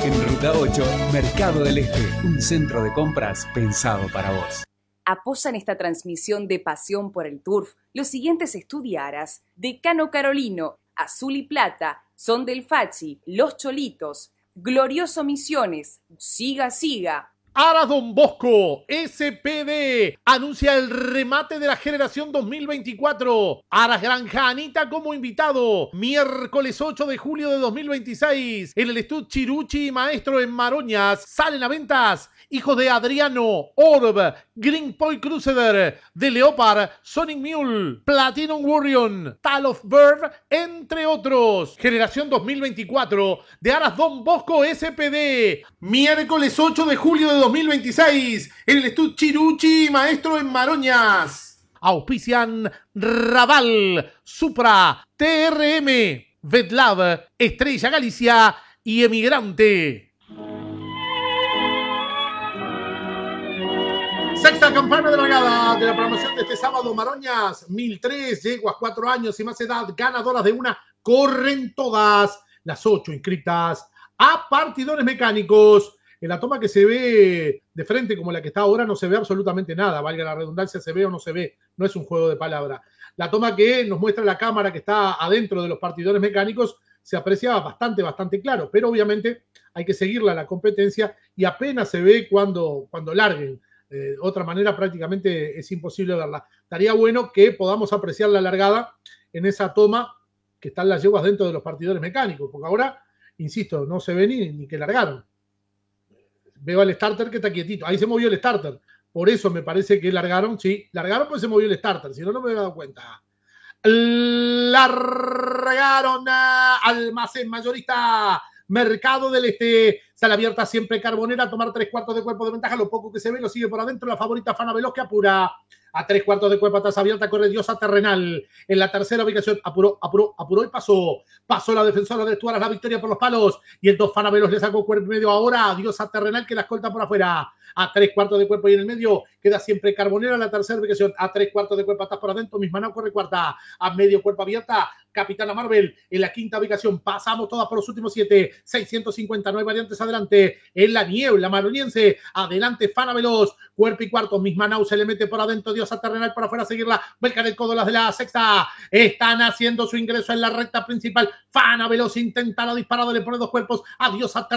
En Ruta 8, Mercado del Este, un centro de compras pensado para vos. Apoyan esta transmisión de pasión por el turf los siguientes estudiaras: Decano Carolino, Azul y Plata, Son del Fachi, Los Cholitos, Glorioso Misiones, Siga Siga. Aras Don Bosco, SPD, anuncia el remate de la generación 2024. Aras Granja Anita como invitado. Miércoles 8 de julio de 2026. En el Estud Chiruchi Maestro en Maroñas. Salen a ventas hijos de Adriano, Orb, Green Point Crusader, de Leopard, Sonic Mule, Platinum Warrior, Tal of Bird, entre otros. Generación 2024 de Aras Don Bosco SPD. Miércoles 8 de julio de 2026 en el Estud Chiruchi Maestro en Maroñas. Auspician Raval, Supra, TRM, Vetlab, Estrella Galicia y Emigrante. Sexta campana de largada de la programación de este sábado. Maroñas, 1003, yeguas, 4 años y más edad, ganadoras de una, corren todas. Las 8 inscritas a partidores mecánicos. En la toma que se ve de frente como la que está ahora no se ve absolutamente nada, valga la redundancia, se ve o no se ve, no es un juego de palabra. La toma que nos muestra la cámara que está adentro de los partidores mecánicos se aprecia bastante claro, pero obviamente hay que seguirla la competencia y apenas se ve cuando larguen. De otra manera prácticamente es imposible verla. Estaría bueno que podamos apreciar la largada en esa toma que están las yeguas dentro de los partidores mecánicos, porque ahora, insisto, no se ve ni que largaron. Veo al starter que está quietito. Ahí se movió el starter. Por eso me parece que largaron. Sí, largaron pues se movió el starter. Si no, no me había dado cuenta. Largaron a Almacén Mayorista Mercado del Este. Sala abierta siempre Carbonera. Tomar 3/4 de cuerpo de ventaja. Lo poco que se ve lo sigue por adentro. La favorita Fana Veloz que apura. A 3/4 de cuerpo, atrás abierta, corre Diosa Terrenal. En la tercera ubicación, apuró y pasó. Pasó la defensora de Estuaras, la victoria por los palos. Y el 2 Fana Veloz le sacó cuerpo medio ahora. Diosa Terrenal que la escolta por afuera. A 3/4 de cuerpo y en el medio queda siempre Carbonera en la tercera ubicación. A 3/4 de cuerpo, atrás por adentro. Mismanao corre cuarta. A medio cuerpo abierta, Capitana Marvel en la quinta ubicación. Pasamos todas por los últimos 7. 659 variantes adelante. En la niebla maroniense. Adelante Fana Veloz. Cuerpo y cuarto. Mismanao se le mete por adentro. Diosa Terrenal por afuera a seguirla. Vuelcan el codo las de la sexta. Están haciendo su ingreso en la recta principal. Fana Veloz intenta la disparada. Le pone 2 cuerpos. A Diosa Terrenal.